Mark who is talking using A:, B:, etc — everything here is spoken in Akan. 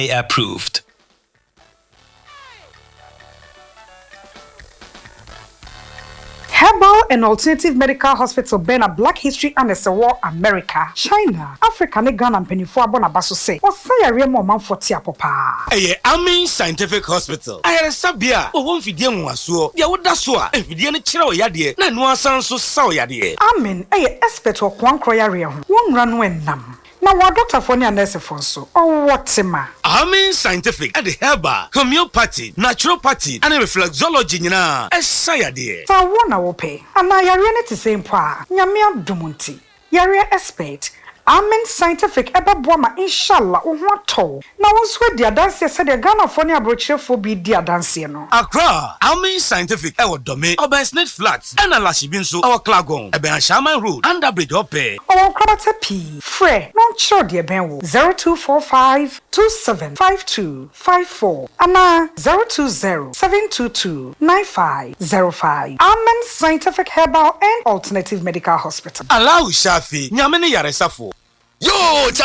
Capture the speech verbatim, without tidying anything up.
A: approved.
B: Herbal and Alternative Medical Hospital Bena Black History and S W America, China, Africa ne Ghana mpenifo abona baso say. Osaya remo manfo ti apopa.
C: Eye Amin Scientific Hospital. Ayere sabia o won fidie nwaso. Dia woda so a fidie ne kire o yade na no asan so sa o yade.
B: Amin eye expert o kwankro yare ho. Won nra no enam. Na wa doctor for ni nurse for so. O wotima.
C: Amin Scientific and the herbal, homeopathy, naturopathy, and reflexology nyina. Esa yade.
B: Sa wona wo pe. Ana yare ne ti se mpa. Nyame adumunti. Yare expert. Amen Scientific ebe boama inshallah wo ho ato na wo so dia dance se de Ghana for ne abrochefo bi dia dance no
C: Accra Amen Scientific e wo dome Obersnet Flats and Alashi bin so our Klagon ebe Shaman Road under bridge ope
B: o krabata p frɛ no nchiro de ben wo zero two four five two seven five two five four ana zero two zero seven two two nine five zero five Amen Scientific Herbal and Alternative Medical Hospital
C: Allahu Shafi nyame ne yaresafo Yo